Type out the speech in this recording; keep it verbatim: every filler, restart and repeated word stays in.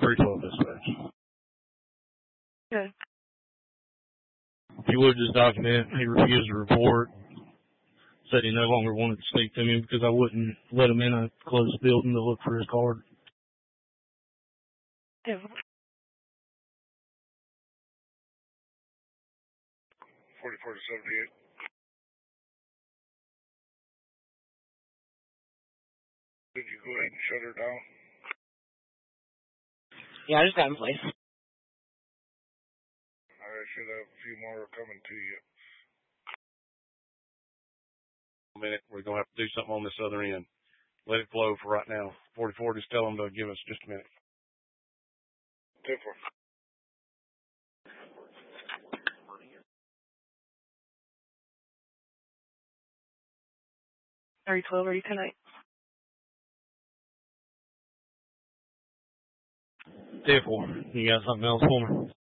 three twelve dispatch. Okay. He would just document. He refused to report. Said he no longer wanted to speak to me because I wouldn't let him in a closed building to look for his card. Yeah. forty-four to seventy-eight. Did you go ahead and shut her down? Yeah, I just got in place. I should have a few more coming to you. A minute, we're going to have to do something on this other end. Let it flow for right now. forty-four, just tell them to give us just a minute. ten four. three twelve, are you tonight? ten four. You got something else for me?